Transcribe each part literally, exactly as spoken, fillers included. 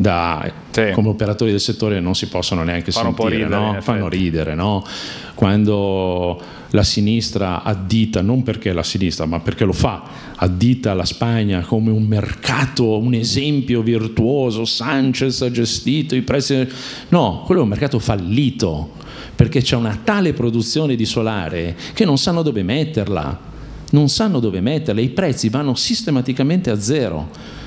da, sì. come operatori del settore non si possono neanche fanno sentire, ridere, no? Fanno ridere, no? Quando la sinistra addita, non perché è la sinistra, ma perché lo fa, addita la Spagna come un mercato, un esempio virtuoso, Sanchez ha gestito i prezzi, no, quello è un mercato fallito, perché c'è una tale produzione di solare che non sanno dove metterla, non sanno dove metterla, i prezzi vanno sistematicamente a zero,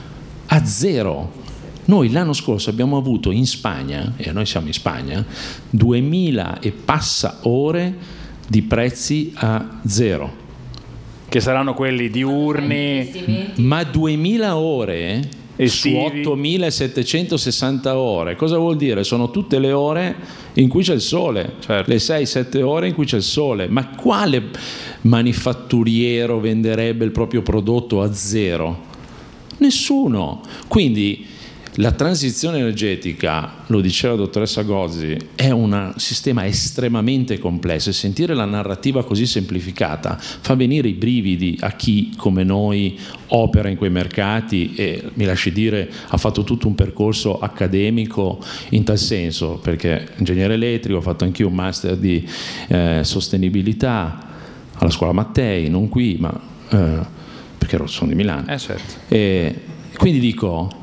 a zero. Noi l'anno scorso abbiamo avuto in Spagna, e noi siamo in Spagna, duemila e passa ore di prezzi a zero. Che saranno quelli diurni. Ma duemila ore estivi su ottomilasettecentosessanta ore, cosa vuol dire? Sono tutte le ore in cui c'è il sole, certo. Le sei sette ore in cui c'è il sole. Ma quale manifatturiero venderebbe il proprio prodotto a zero? Nessuno. Quindi la transizione energetica, lo diceva la dottoressa Gozzi, è un sistema estremamente complesso e sentire la narrativa così semplificata fa venire i brividi a chi come noi opera in quei mercati e, mi lasci dire, ha fatto tutto un percorso accademico in tal senso, perché ingegnere elettrico, ho fatto anch'io un master di eh, sostenibilità alla scuola Mattei, non qui, ma eh, perché sono di Milano. Eh certo. E quindi dico,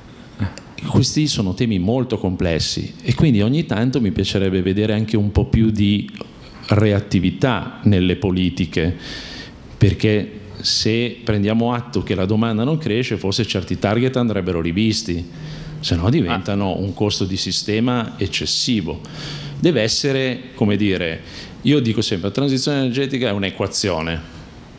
questi sono temi molto complessi e quindi ogni tanto mi piacerebbe vedere anche un po' più di reattività nelle politiche, perché se prendiamo atto che la domanda non cresce, forse certi target andrebbero rivisti, se no diventano un costo di sistema eccessivo. Deve essere, come dire, io dico sempre, la transizione energetica è un'equazione.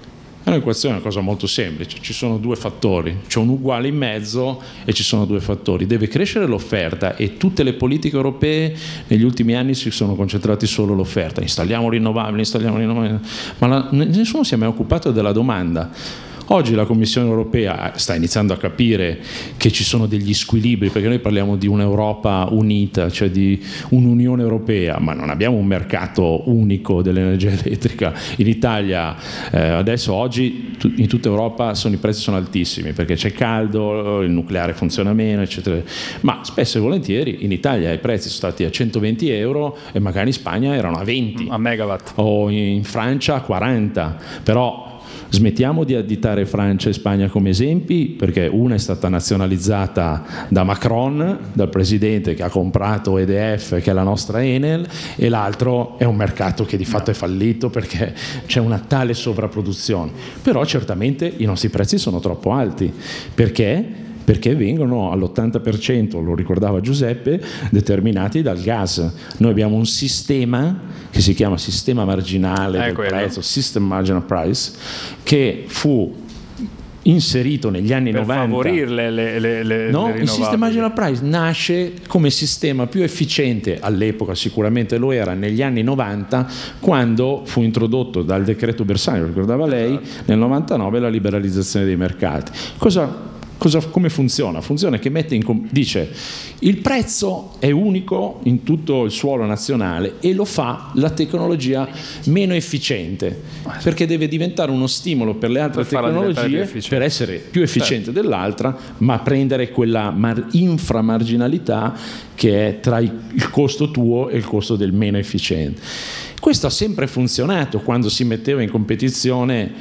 È un'equazione, è una cosa molto semplice, ci sono due fattori, c'è un uguale in mezzo e ci sono due fattori, deve crescere l'offerta e tutte le politiche europee negli ultimi anni si sono concentrati solo sull'offerta, installiamo rinnovabili, installiamo rinnovabili, ma la, nessuno si è mai occupato della domanda. Oggi la Commissione europea sta iniziando a capire che ci sono degli squilibri, perché noi parliamo di un'Europa unita, cioè di un'Unione Europea, ma non abbiamo un mercato unico dell'energia elettrica. In Italia eh, adesso oggi in tutta Europa sono, i prezzi sono altissimi perché c'è caldo, il nucleare funziona meno, eccetera. Ma spesso e volentieri in Italia i prezzi sono stati a centoventi euro e magari in Spagna erano a venti a megawatt, o in Francia a quaranta, però smettiamo di additare Francia e Spagna come esempi, perché una è stata nazionalizzata da Macron, dal presidente che ha comprato E D F, che è la nostra Enel, e l'altro è un mercato che di fatto è fallito perché c'è una tale sovrapproduzione. Però certamente i nostri prezzi sono troppo alti. Perché? Perché vengono all'ottanta per cento, lo ricordava Giuseppe, determinati dal gas. Noi abbiamo un sistema che si chiama sistema marginale è del quello. prezzo, System Marginal Price, che fu inserito negli anni per novanta. Favorirle le, le, le, no, le il System Marginal Price nasce come sistema più efficiente, all'epoca sicuramente lo era, negli anni novanta, quando fu introdotto dal decreto Bersani, lo ricordava lei, nel novantanove la liberalizzazione dei mercati. Cosa Cosa, come funziona? Funziona che mette in, dice il prezzo è unico in tutto il suolo nazionale e lo fa la tecnologia meno efficiente, perché deve diventare uno stimolo per le altre per tecnologie per essere più efficiente certo. dell'altra, ma prendere quella mar- inframarginalità che è tra il costo tuo e il costo del meno efficiente. Questo ha sempre funzionato quando si metteva in competizione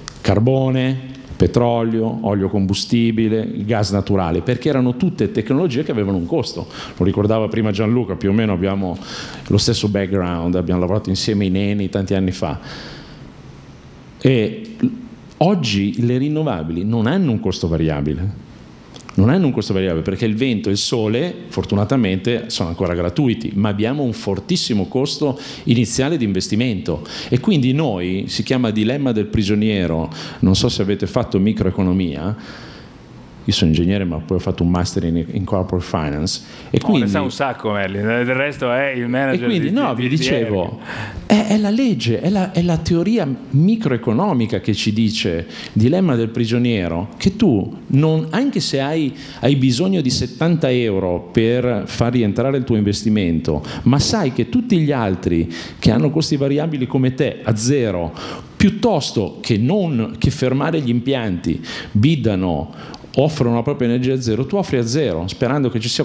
carbone, petrolio, olio combustibile, gas naturale, perché erano tutte tecnologie che avevano un costo. Lo ricordava prima Gianluca, più o meno abbiamo lo stesso background, abbiamo lavorato insieme in Eni tanti anni fa. E oggi le rinnovabili non hanno un costo variabile. Non hanno un costo variabile perché il vento e il sole fortunatamente sono ancora gratuiti, ma abbiamo un fortissimo costo iniziale di investimento e quindi noi, si chiama dilemma del prigioniero, non so se avete fatto microeconomia, io sono ingegnere ma poi ho fatto un master in, in corporate finance e oh, quindi ne sa un sacco Merlin, del resto è il manager e quindi di, no, di, vi di, dicevo è, è la legge, è la, è la teoria microeconomica che ci dice, dilemma del prigioniero, che tu non, anche se hai, hai bisogno di settanta euro per far rientrare il tuo investimento, ma sai che tutti gli altri che hanno costi variabili come te a zero, piuttosto che non che fermare gli impianti, biddano, offrono la propria energia a zero, tu offri a zero sperando che ci sia